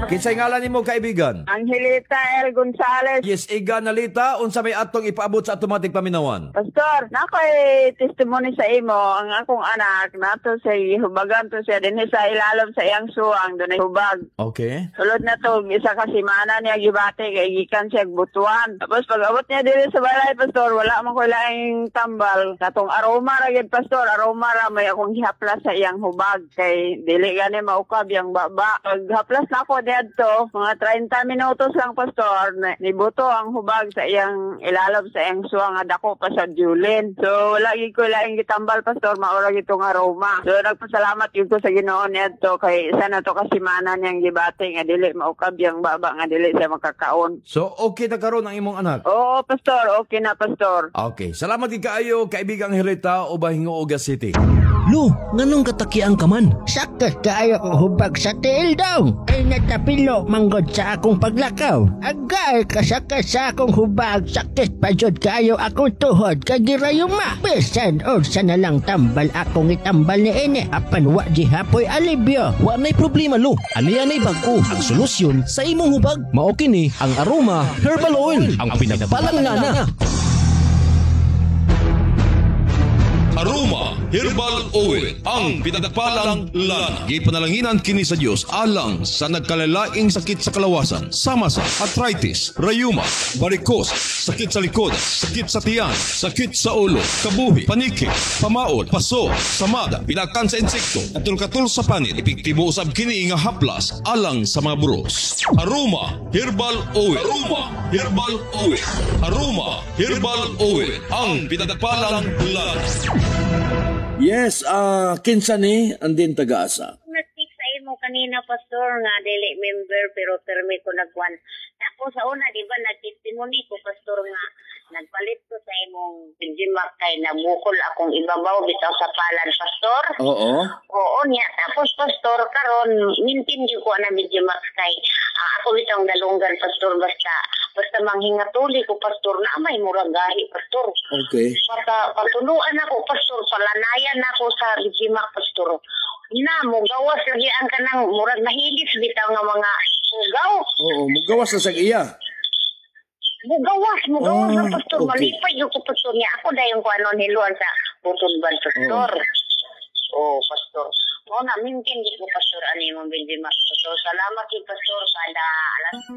Kinsay ngalan nimo kaibigan? Angelita L. Gonzales. Yes, iga nalita unsa may atong ipaabot sa automatic paminawan. Pastor, nakoy testimony sa imo. Ang akong anak, nato sa hubagan to siya din sa ilalom sa iyang suwang, doon ay hubag. Okay. Sulod na to, isa ka simana niya gibate, kay gikan siya butuan. Tapos pag-abot niya dili sa balay, Pastor, wala man ko laing tambal. Katong aroma ra gid, Pastor, aroma ra may akong gihaplas sa iyang hubag. Kay dili gani maukab yang baba. Pag haplas na ako dito, mga 30 minutos lang, Pastor, nibuto ang hubag sa iyang ilalom sa iyang suwang nga dako pa sa Julin. So lagi ko laing gitambal, Pastor, maura gitong aroma. So nagpasalamat yun ko sa Ginoo nito kay isa na to kasimana niyang gibate nga dili maukab yang baba nga dili siya makakaon. So okay na karon ang imong anak. Oo, Pastor, okay na, Pastor. Okay, salamat gid kaayo kaibigang Angelita o Bahingo City. Lo, nganong katakian ka man? Sakit kaayo kong hubag sa tiil daw. Ay natapilo manggod sa akong paglakaw. Agay kasakit sa akong hubag. Sakit pa jud kaayo akong tuhod kagirayuma. Bisan o sa nalang tambal akong itambal ni ine. Apan wa di hapoy alibyo. Wa nay problema lo. Ani bag-o ang solusyon sa imong hubag. Mao kini ang Aroma Herbal Oil, ang pinagbalangana. Aroma Herbal Oil, ang pinagpalang lana. Gipanalanginan kini sa Dios alang sa nagkalalaing sakit sa kalawasan, sama sa arthritis, rayuma, varicose, sakit sa likod, sakit sa tiyan, sakit sa ulo, kabuhi, paniki, pamaod, paso, samada, pinakan sa insekto, katul-katul sa panit, epektibo usab kini nga haplas alang sa mga buros. Aroma Herbal Oil. Aroma Herbal Oil. Aroma Herbal Oil, ang pinagpalang lana. Yes, kinsa ni andin taga-asa. Nag-speak sa imo kanina, Pastor, nga dili member pero permi ko nagkuan. Ako sa una, di ba, nag-testimony ko, Pastor, nga nagpalit ko sa imong Benjimak kay nabukol akong ibabaw bitaw sa palan, Pastor. Oo. Oo niya. Tapos, Pastor, karon mintin ko na Benjimak kay ako bitang dalunggan, Pastor, basta manghingatuli ko, Pastor, na may muragahi, Pastor. Okay. Patuluan ako, Pastor, palanayan ako sa Benjimak, Pastor. Mo gawas lagi ang kanang murag nahilis bitaw nga mga mugaw. Oo, mugawas na sa iya. Mugawas na, Pastor. Okay. Malipay yung ko, Pastor niya. Ako dahil ko niluan sa Butulban, Pastor. Oh, Pastor. O na, mintin ko, Pastor, ano yung Benjimak. So, salamat yung Pastor, kada alas